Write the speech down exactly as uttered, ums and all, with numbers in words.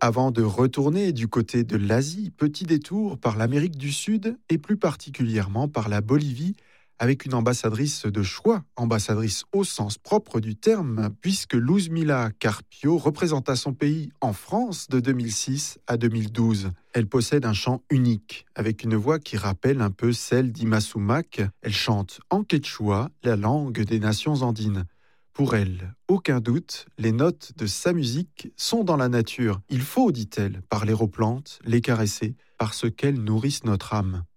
Avant de retourner du côté de l'Asie, petit détour par l'Amérique du Sud et plus particulièrement par la Bolivie, avec une ambassadrice de choix, ambassadrice au sens propre du terme, puisque Luzmila Carpio représenta son pays en France de deux mille six à deux mille douze. Elle possède un chant unique, avec une voix qui rappelle un peu celle d'Ima Sumac. Elle chante en quechua, la langue des nations andines. Pour elle, aucun doute, les notes de sa musique sont dans la nature. Il faut, dit-elle, parler aux plantes, les caresser, parce qu'elles nourrissent notre âme.